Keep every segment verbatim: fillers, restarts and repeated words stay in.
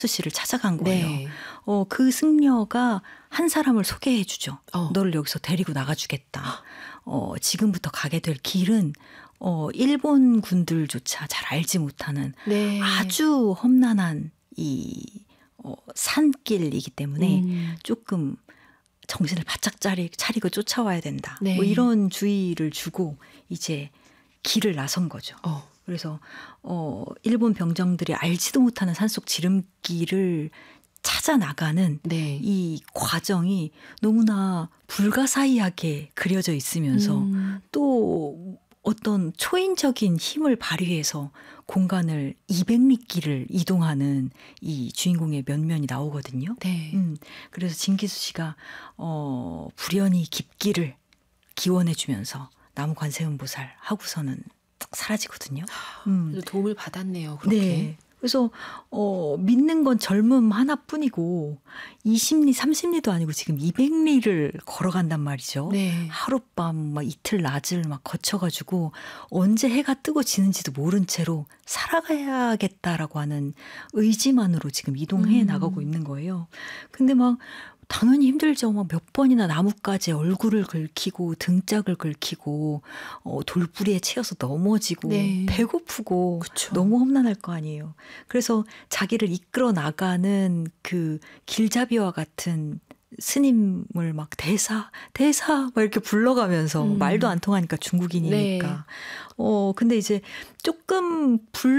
씨를 찾아간 거예요. 네. 어, 그 승려가 한 사람을 소개해 주죠. 어. 너를 여기서 데리고 나가주겠다. 어, 지금부터 가게 될 길은 어, 일본 군들조차 잘 알지 못하는 네. 아주 험난한 이 어, 산길이기 때문에 음. 조금 정신을 바짝 차리, 차리고 쫓아와야 된다. 네. 뭐 이런 주의를 주고 이제 길을 나선 거죠. 어. 그래서 어, 일본 병정들이 알지도 못하는 산속 지름길을 찾아 나가는 네. 이 과정이 너무나 불가사의하게 그려져 있으면서 음. 또 어떤 초인적인 힘을 발휘해서 공간을 이백 리길을 이동하는 이 주인공의 면면이 나오거든요. 네. 음, 그래서 진기수 씨가 어, 불연히 깊기를 기원해 주면서 나무 관세음보살 하고서는 사라지거든요. 음. 그래도 도움을 받았네요. 그렇게. 네. 그래서 어, 믿는 건 젊음 하나뿐이고 이십 리, 삼십 리도 아니고 지금 이백 리를 걸어간단 말이죠. 네. 하룻밤 막 이틀 낮을 막 거쳐가지고 언제 해가 뜨고 지는지도 모른 채로 살아가야겠다라고 하는 의지만으로 지금 이동해 음. 나가고 있는 거예요. 근데 막 당연히 힘들죠. 막 몇 번이나 나뭇가지에 얼굴을 긁히고 등짝을 긁히고 어, 돌부리에 치여서 넘어지고 네. 배고프고 그쵸. 너무 험난할 거 아니에요. 그래서 자기를 이끌어 나가는 그 길잡이와 같은 스님을 막 대사 대사 막 이렇게 불러가면서 음. 말도 안 통하니까 중국인이니까. 네. 어 근데 이제 조금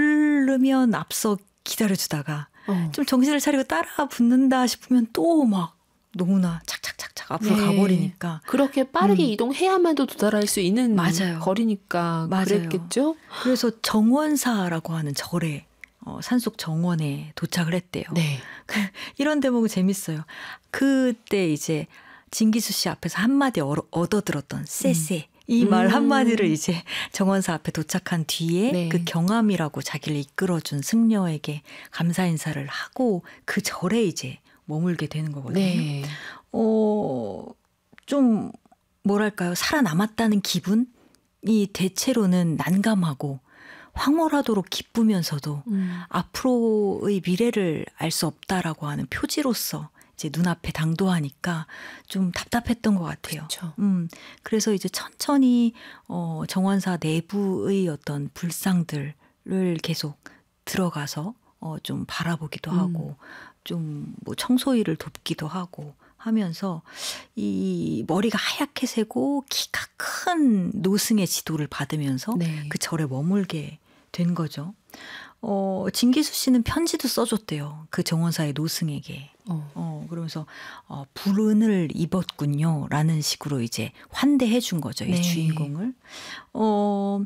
부르면 앞서 기다려주다가 어. 좀 정신을 차리고 따라 붙는다 싶으면 또 막 너무나 착착착착 앞으로 네. 가버리니까. 그렇게 빠르게 음. 이동해야만도 도달할 수 있는 맞아요. 거리니까 맞아요. 그랬겠죠? 그래서 정원사라고 하는 절에 어, 산속 정원에 도착을 했대요. 네. 이런 대목은 재밌어요. 그때 이제 진기수 씨 앞에서 한마디 얻어, 얻어들었던 쎄쎄 이 말 음. 한마디를 이제 정원사 앞에 도착한 뒤에 네. 그 경암이라고 자기를 이끌어준 승려에게 감사 인사를 하고 그 절에 이제 머물게 되는 거거든요. 네. 어, 좀 뭐랄까요? 살아남았다는 기분이 대체로는 난감하고 황홀하도록 기쁘면서도 음. 앞으로의 미래를 알 수 없다라고 하는 표지로서 이제 눈앞에 당도하니까 좀 답답했던 것 같아요. 그쵸. 음, 그래서 이제 천천히 어, 정원사 내부의 어떤 불상들을 계속 들어가서 어, 좀 바라보기도 음. 하고 좀 뭐 청소일을 돕기도 하고 하면서 이 머리가 하얗게 새고 키가 큰 노승의 지도를 받으면서 네. 그 절에 머물게 된 거죠. 어, 진기수 씨는 편지도 써줬대요. 그 정원사의 노승에게. 어. 어, 그러면서 어, 불운을 입었군요. 라는 식으로 이제 환대해 준 거죠. 이 네. 주인공을. 어,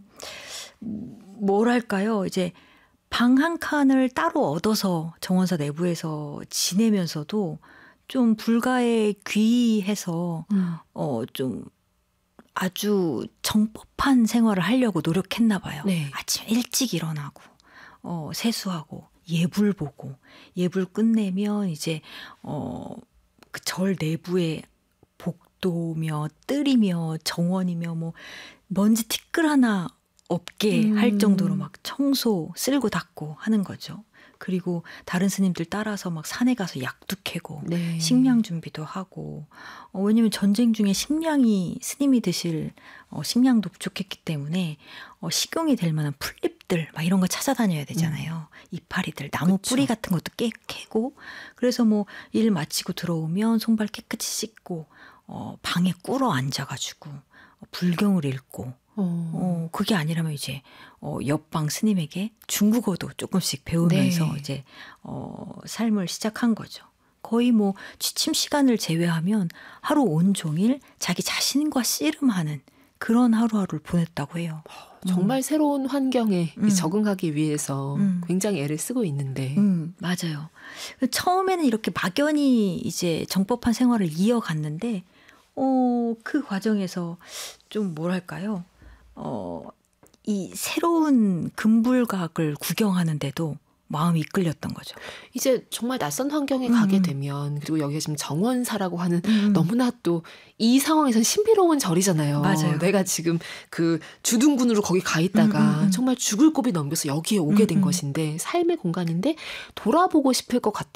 뭐랄까요. 이제 방 한 칸을 따로 얻어서 정원사 내부에서 지내면서도 좀 불가에 귀해서 음. 어, 좀 아주 정법한 생활을 하려고 노력했나 봐요. 네. 아침 일찍 일어나고 어, 세수하고 예불 보고 예불 끝내면 이제 어, 그 절 내부에 복도며 뜰이며 정원이며 뭐 먼지 티끌 하나 없게 음. 할 정도로 막 청소 쓸고 닦고 하는 거죠. 그리고 다른 스님들 따라서 막 산에 가서 약도 캐고 네. 식량 준비도 하고 어, 왜냐면 전쟁 중에 식량이 스님이 드실 어, 식량도 부족했기 때문에 어, 식용이 될 만한 풀잎들 막 이런 거 찾아다녀야 되잖아요. 음. 이파리들 나무 그쵸. 뿌리 같은 것도 깨, 캐고 그래서 뭐 일 마치고 들어오면 손발 깨끗이 씻고 어, 방에 꿇어 앉아가지고 어, 불경을 읽고 어. 어, 그게 아니라면 이제, 어, 옆방 스님에게 중국어도 조금씩 배우면서 네. 이제, 어, 삶을 시작한 거죠. 거의 뭐, 취침 시간을 제외하면 하루 온종일 자기 자신과 씨름하는 그런 하루하루를 보냈다고 해요. 정말 음. 새로운 환경에 음. 적응하기 위해서 음. 굉장히 애를 쓰고 있는데. 음, 맞아요. 처음에는 이렇게 막연히 이제 정법한 생활을 이어갔는데, 어, 그 과정에서 좀 뭐랄까요? 어, 이 새로운 금불각을 구경하는데도 마음이 이끌렸던 거죠. 이제 정말 낯선 환경에 음. 가게 되면 그리고 여기가 지금 정원사라고 하는 음. 너무나 또 이 상황에선 신비로운 절이잖아요. 맞아요. 내가 지금 그 주둔군으로 거기 가 있다가 음, 음, 음. 정말 죽을 고비 넘겨서 여기에 오게 된 음, 음. 것인데 삶의 공간인데 돌아보고 싶을 것